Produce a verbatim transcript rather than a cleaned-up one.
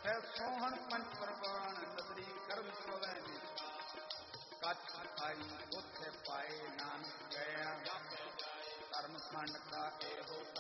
ਹੈ ਸੋਹਣ ਪੰਚ ਪ੍ਰਵਾਨ ਨਦਰੀ ਕਰਮ ਪਵੈ ਨਿਸ਼ਾ ਕੱਛ ਖਾਈ ਉੱਥੇ ਪਾਏ ਨਾਨਕ ਗਿਆ